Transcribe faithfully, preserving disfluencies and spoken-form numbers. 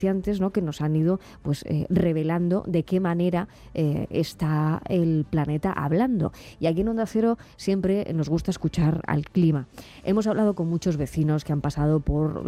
¿no?, que nos han ido pues eh, revelando de qué manera eh, está el planeta hablando. Y aquí en Onda Cero siempre nos gusta escuchar al clima. Hemos hablado con muchos vecinos que han pasado por